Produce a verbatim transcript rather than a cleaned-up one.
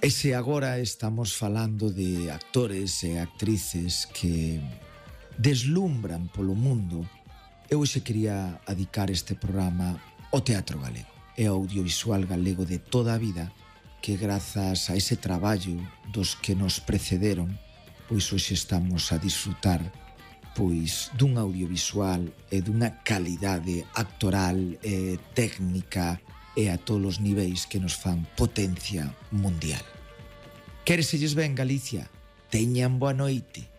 E se agora estamos falando de actores e actrices que deslumbran polo mundo, eu hoxe quería dedicar este programa ao teatro galego e ao audiovisual galego de toda a vida, que grazas a ese traballo dos que nos precederon, pois hoxe estamos a disfrutar pois dun audiovisual e dunha calidade actoral e técnica e a todos os niveis que nos fan potencia mundial. Quéreselles ben, Galicia? Teñan boa noite.